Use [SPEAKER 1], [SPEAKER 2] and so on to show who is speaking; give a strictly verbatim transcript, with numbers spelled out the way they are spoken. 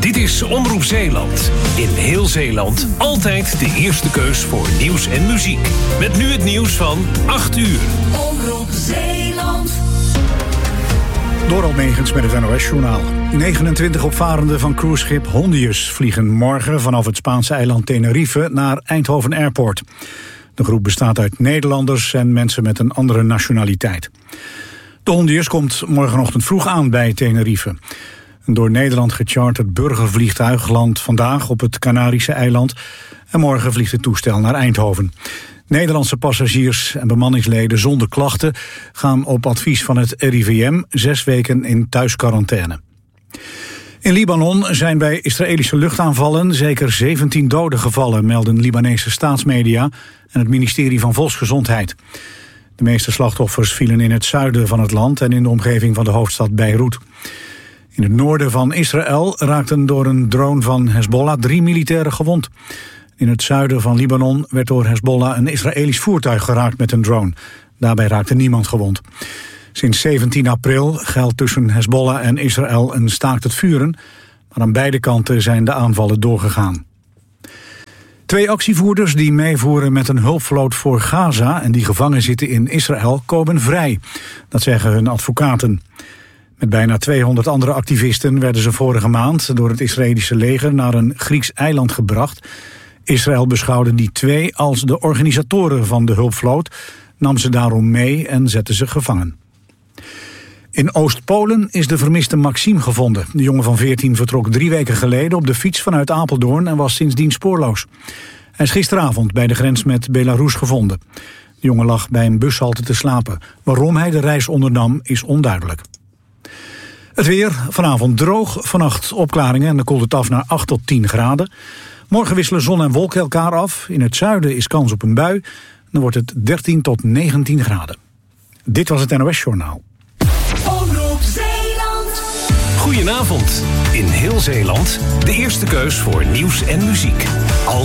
[SPEAKER 1] Dit is Omroep Zeeland. In heel Zeeland altijd de eerste keus voor nieuws en muziek. Met nu het nieuws van acht uur.
[SPEAKER 2] Omroep Zeeland.
[SPEAKER 3] Dorald Megens met het N O S-journaal. negenentwintig opvarenden van cruiseschip Hondius vliegen morgen vanaf het Spaanse eiland Tenerife naar Eindhoven Airport. De groep bestaat uit Nederlanders en mensen met een andere nationaliteit. De Hondius komt morgenochtend vroeg aan bij Tenerife. Een door Nederland gecharterd burgervliegtuig landt vandaag op het Canarische eiland. En morgen vliegt het toestel naar Eindhoven. Nederlandse passagiers en bemanningsleden zonder klachten gaan op advies van het R I V M zes weken in thuisquarantaine. In Libanon zijn bij Israëlische luchtaanvallen zeker zeventien doden gevallen, melden Libanese staatsmedia en het ministerie van Volksgezondheid. De meeste slachtoffers vielen in het zuiden van het land en in de omgeving van de hoofdstad Beirut. In het noorden van Israël raakten door een drone van Hezbollah drie militairen gewond. In het zuiden van Libanon werd door Hezbollah een Israëlisch voertuig geraakt met een drone. Daarbij raakte niemand gewond. Sinds zeventien april geldt tussen Hezbollah en Israël een staakt het vuren, maar aan beide kanten zijn de aanvallen doorgegaan. Twee actievoerders die meevoeren met een hulpvloot voor Gaza en die gevangen zitten in Israël komen vrij. Dat zeggen hun advocaten. Met bijna tweehonderd andere activisten werden ze vorige maand door het Israëlische leger naar een Grieks eiland gebracht. Israël beschouwde die twee als de organisatoren van de hulpvloot, nam ze daarom mee en zette ze gevangen. In Oost-Polen is de vermiste Maxime gevonden. De jongen van veertien vertrok drie weken geleden op de fiets vanuit Apeldoorn en was sindsdien spoorloos. Hij is gisteravond bij de grens met Belarus gevonden. De jongen lag bij een bushalte te slapen. Waarom hij de reis ondernam is onduidelijk. Het weer, vanavond droog, vannacht opklaringen en dan koelt het af naar acht tot tien graden. Morgen wisselen zon en wolken elkaar af. In het zuiden is kans op een bui. Dan wordt het dertien tot negentien graden. Dit was het N O S-journaal.
[SPEAKER 2] Omroep Zeeland.
[SPEAKER 1] Goedenavond. In heel Zeeland de eerste keus voor nieuws en muziek. Al